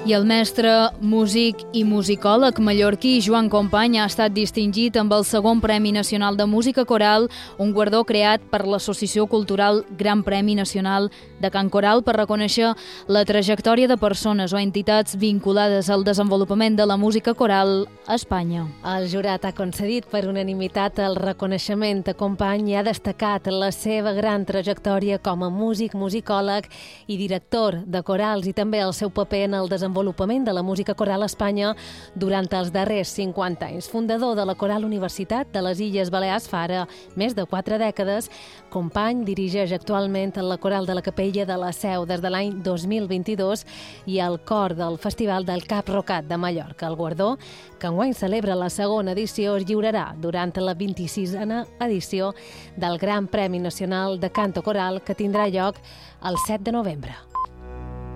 I el mestre, músic i musicòleg mallorquí Joan Company ha estat distingit amb el segon Premi Nacional de Música Coral, un guardó creat per l'Associació Cultural Gran Premi Nacional de Cant Coral per reconèixer la trajectòria de persones o entitats vinculades al desenvolupament de la música coral a Espanya. El jurat ha concedit per unanimitat el reconeixement a Company i ha destacat la seva gran trajectòria com a músic, musicòleg i director de corals i també el seu paper en el desenvolupament de la música coral a Espanya durant els darrers 50 anys. Fundador de la Coral Universitat de les Illes Balears fa ara més de 4 dècades, Company dirigeix actualment la Coral de la Capella de la Seu des de l'any 2022 i el cor del Festival del Cap Rocat de Mallorca. El guardó, que enguany celebra la segona edició, es lliurarà durant la 26a edició del Gran Premi Nacional de Canto Coral, que tindrà lloc el 7 de novembre.